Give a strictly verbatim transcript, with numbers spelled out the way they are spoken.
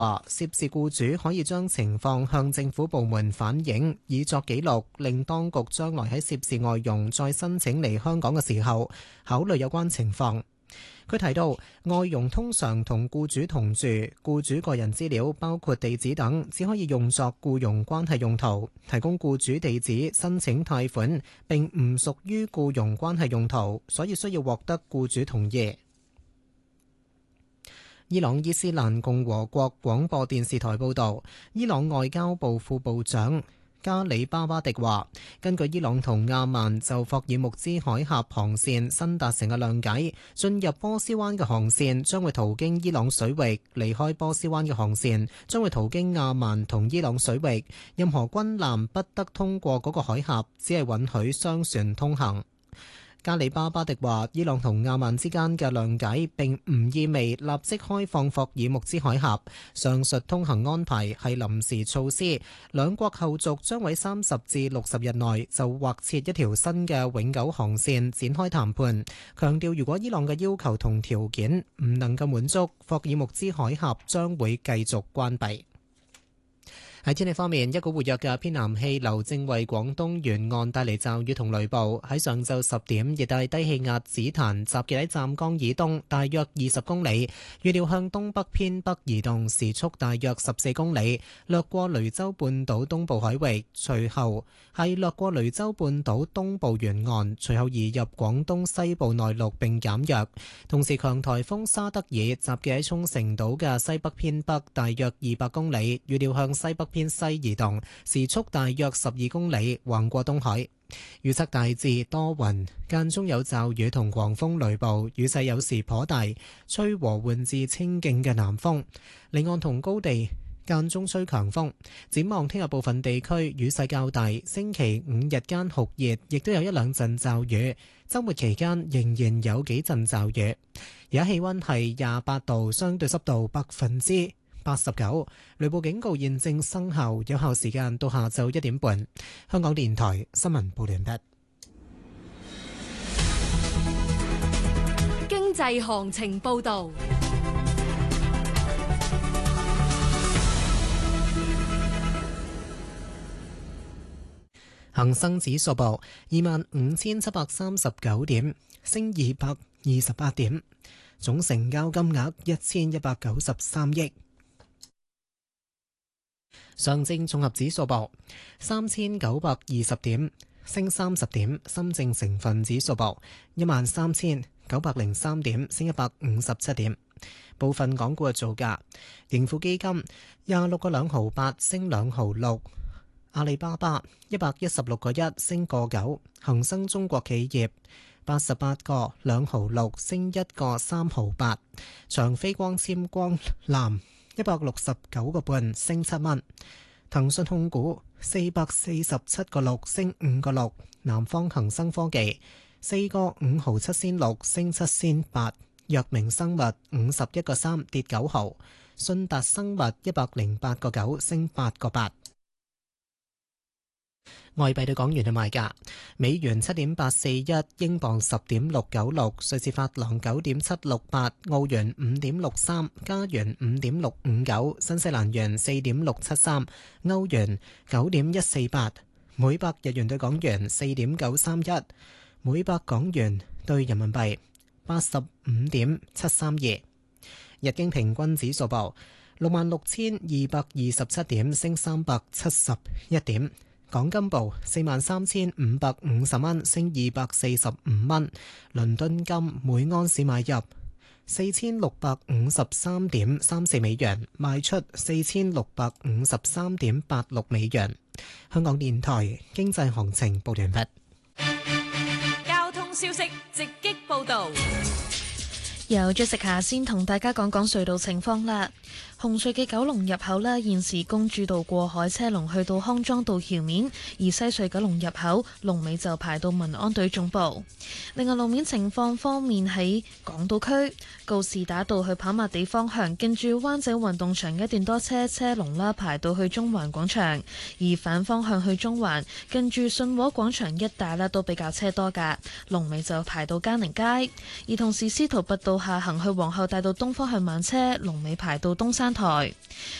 話涉事僱主可以將情況向政府部門反映，以作記錄，令當局將來喺涉事外傭再申請嚟香港嘅時候考慮有關情況。佢提到，外傭通常同僱主同住，僱主個人資料包括地址等，只可以用作僱傭關係用途。提供僱主地址申請貸款並唔屬於僱傭關係用途，所以需要獲得僱主同意。伊朗伊斯蘭共和國廣播電視台報導，伊朗外交部副部長加里巴巴迪話，根據伊朗同亞曼就霍爾木茲海峽航線新達成嘅諒解，進入波斯灣嘅航線將會途經伊朗水域，離開波斯灣嘅航線將會途經亞曼同伊朗水域。任何軍艦不得通過嗰個海峽，只係允許商船通行。加里巴巴迪話，伊朗同亞曼之間嘅諒解並唔意味立即開放霍爾木茲海峽，上述通行安排係臨時措施，兩國後續將喺三十至六十日內就劃設一條新嘅永久航線展開談判。強調如果伊朗嘅要求同條件唔能夠滿足，霍爾木茲海峽將會繼續關閉。喺天氣方面，一股活躍嘅偏南氣流正為廣東沿岸帶嚟驟雨同雷暴。喺上晝十點，熱帶低氣壓紫檀集結喺湛江以東大約二十公里，預料向東北偏北移動，時速大約十四公里，掠過雷州半島東部海域，隨後係掠過雷州半島東部沿岸，隨後移入廣東西部內陸並減弱。同時，強颱風沙德爾集結喺沖繩島嘅西北偏北大約二百公里，預料向西北偏西移動，時速大約十二公里，橫過東海。預測大致多雲，間中有驟雨同狂風雷暴，雨勢有時頗大，吹和緩至清勁嘅南風。離岸同高地間中吹強風。展望聽日部分地區雨勢較大，星期五日間酷熱，亦都有一兩陣驟雨。週末期間仍然有幾陣驟雨。而家氣溫係廿八度，相對濕度百分之八十九，雷暴警告現正生效，有效時間到下晝一點半。香港電台新聞報道完畢。 經濟行情報道， 恒生指數報二萬五千七百三十九點，升二百二十八點，總成交金額一千一百九十三億。上證綜合指數報三千九百二十點，升三十點。深證成分指數報一萬三千九百零三點，升一百五十七點。部分港股嘅造價：盈富基金廿六個兩毫八，升兩毫六；阿里巴巴一百一十六個一，升個九；恒生中國企業八十八個兩毫六，升一個三毫八；長飛光纖光纜一百六十九個半，升七蚊；騰訊控股四百四十七個六，升五個六；南方恒生科技四個五毫七仙六，升七仙八；藥明生物五十一個三，跌九毫；信達生物一百零八個九，升八個八。外幣對港元嘅賣價：美元七點八四一，英鎊十點六九六，瑞士法郎九點七六八，澳元五點六三，加元五點六五九，新西蘭元四點六七三，歐元九點一四八，每百日元對港元四點九三一，每百港元對人民幣八十五點七三二。日經平均指數報六萬六千二百二十七點，升三百七十一點。港金報四萬三千五百五十蚊，升二百四十五蚊。倫敦金每安士買入四千六百五十三點三四美元，賣出四千六百五十三點八六美元。香港電台經濟行情報完畢。 交通消息直擊報道。 由 Jessica 先同大家講講隧道情況啦。紅隧嘅九龍入口呢，現時公主道過海車龍去到康莊道橋面，而西隧九龍入口龍尾就排到民安隊總部。另外路面情況方面，喺港島區告士打道去跑馬地方向，近住灣仔運動場一段多車，車龍啦排到去中環廣場；而反方向去中環，近住信和廣場一帶啦都比較車多㗎，龍尾就排到嘉寧街。而同時司徒拔道下行去皇后大道東方向慢車，龍尾排到東山返台。